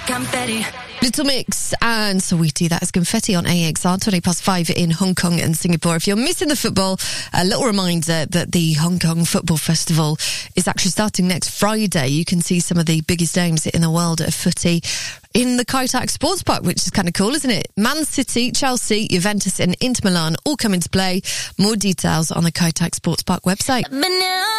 Little Mix and Saweetie, that is Confetti on AXR, 5:20 in Hong Kong and Singapore. If you're missing the football, a little reminder that the Hong Kong Football Festival is actually starting next Friday. You can see some of the biggest names in the world of footy in the Kai Tak Sports Park, which is kind of cool, isn't it? Man City, Chelsea, Juventus and Inter Milan all come into play. More details on the Kai Tak Sports Park website.